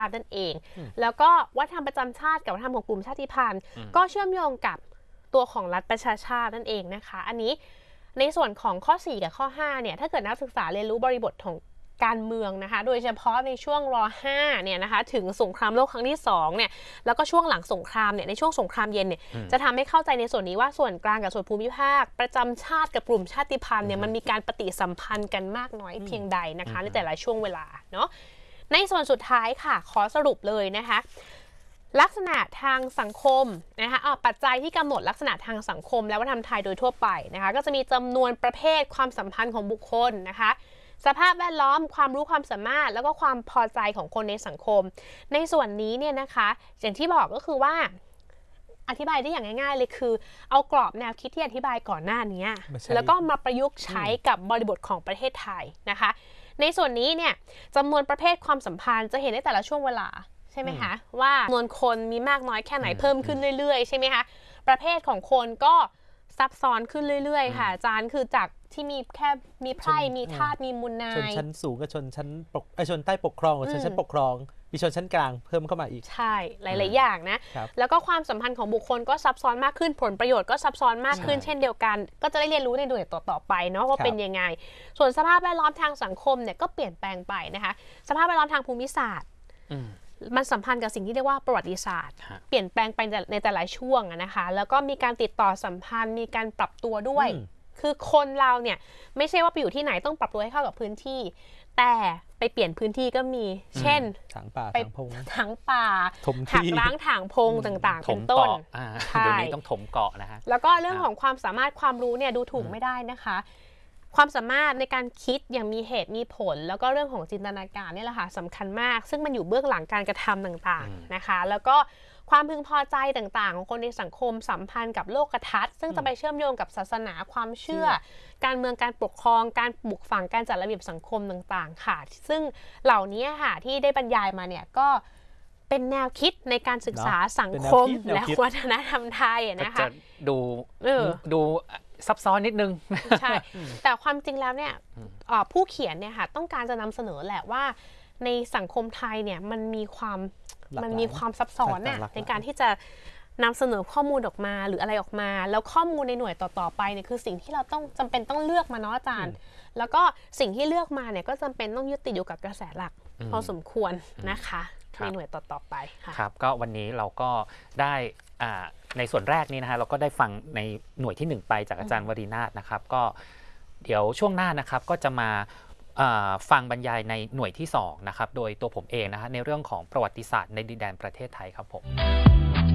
นั่นเองแล้วก็วัฒนธรรมประจำชาติกับวัฒนธรรมของกลุ่มชาติพันธุ์ก็เชื่อมโยงกับตัวของรัฐประชาชาตินั่นเองนะคะอันนี้ในส่วนของข้อ4กับข้อ5เนี่ยถ้าเกิดนักศึกษาเรียนรู้บริบทของการเมืองนะคะโดยเฉพาะในช่วงร.5เนี่ยนะคะถึงสงครามโลกครั้งที่2เนี่ยแล้วก็ช่วงหลังสงครามเนี่ยในช่วงสงครามเย็นเนี่ยจะทำให้เข้าใจในส่วนนี้ว่าส่วนกลางกับส่วนภูมิภาคประจำชาติกับกลุ่มชาติพันธุ์เนี่ยมันมีการปฏิสัมพันธ์กันมากน้อยเพียงใดนะคะในแต่ละช่วงเวลาเนาะในส่วนสุดท้ายค่ะขอสรุปเลยนะคะลักษณะทางสังคมนะคะปัจจัยที่กำหนดลักษณะทางสังคมและวัฒนธรรมไทยโดยทั่วไปนะคะก็จะมีจำนวนประเภทความสัมพันธ์ของบุคคลนะคะสภาพแวดล้อมความรู้ความสามารถแล้วก็ความพอใจของคนในสังคมในส่วนนี้เนี่ยนะคะอย่างที่บอกก็คือว่าอธิบายได้อย่างง่ายๆเลยคือเอากรอบแนวคิดที่อธิบายก่อนหน้านี้แล้วก็มาประยุกต์ใช้กับบริบทของประเทศไทยนะคะในส่วนนี้เนี่ยจำนวนประเภทความสัมพันธ์จะเห็นในแต่ละช่วงเวลาใช่ไหมคะว่าจำนวนคนมีมากน้อยแค่ไหนเพิ่มขึ้นเรื่อยๆใช่ไหมคะประเภทของคนก็ซับซ้อนขึ้นเรื่อยๆค่ะอาจารย์คือจากที่มีแค่มีไพร่มีทาสมีมูลนายชนชั้นสูงกับชนชั้นชนใต้ปกครองกับชนชั้นปกครองมีชนชั้นกลางเพิ่มเข้ามาอีกใช่หลายๆอย่างนะแล้วก็ความสัมพันธ์ของบุคคลก็ซับซ้อนมากขึ้นผลประโยชน์ก็ซับซ้อนมากขึ้นเช่นเดียวกันก็จะได้เรียนรู้ในหน่วยต่อไปเนาะว่าเป็นยังไงส่วนสภาพแวดล้อมทางสังคมเนี่ยก็เปลี่ยนแปลงไปนะคะสภาพแวดล้อมทางภูมิศาสตร์มันสัมพันธ์กับสิ่งที่เรียกว่าประวัติศาสตร์เปลี่ยนแปลงไปในแต่ละช่วงนะคะแล้วก็มีการติดต่อสัมพันธ์มีการปรับตัวด้วยคือคนเราเนี่ยไม่ใช่ว่าไปอยู่ที่ไหนต้องปรับตัวให้เข้ากับพื้นที่แต่ไปเปลี่ยนพื้นที่ก็มีเช่นถางป่าถางพงถางป่าหักล้างถางพงต่างๆเป็นต้นเดี๋ยวนี้ต้องถมเกาะนะฮะแล้วก็เรื่องของความสามารถความรู้เนี่ยดูถูกไม่ได้นะคะความสามารถในการคิดอย่างมีเหตุมีผลแล้วก็เรื่องของจินตนาการนี่แหละค่ะสำคัญมากซึ่งมันอยู่เบื้องหลังการกระทำต่างๆนะคะแล้วก็ความพึงพอใจต่างๆของคนในสังคมสัมพันธ์กับโลกทัศน์ซึ่งจะไปเชื่อมโยงกับศาสนาความเชื่อการเมืองการปกครองการปลูกฝังการจัดระเบียบสังคมต่างๆค่ะซึ่งเหล่านี้ค่ะที่ได้บรรยายมาเนี่ยก็เป็นแนวคิดในการศึกษาสังคมและวัฒนธรรมไทยนะคะจะดูซับซ้อนนิดนึงใช่แต่ความจริงแล้วเนี่ยผู้เขียนเนี่ยค่ะต้องการจะนำเสนอแหละว่าในสังคมไทยเนี่ยมันมีความซับซ้อนน่ะในการที่จะนำเสนอข้อมูลออกมาหรืออะไรออกมาแล้วข้อมูลในหน่วยต่อไปเนี่ยคือสิ่งที่เราต้องจำเป็นต้องเลือกมาเนาะอาจารย์แล้วก็สิ่งที่เลือกมาเนี่ยก็จำเป็นต้องยึดติดอยู่กับกระแสหลักพอสมควรนะคะในหน่วยต่อไปค่ะครับก็วันนี้เราก็ได้ในส่วนแรกนี้นะฮะเราก็ได้ฟังในหน่วยที่1ไปจากอาจารย์วรีนาถนะครับก็เดี๋ยวช่วงหน้านะครับก็จะมาฟังบรรยายในหน่วยที่2นะครับโดยตัวผมเองนะฮะในเรื่องของประวัติศาสตร์ในดินแดนประเทศไทยครับผม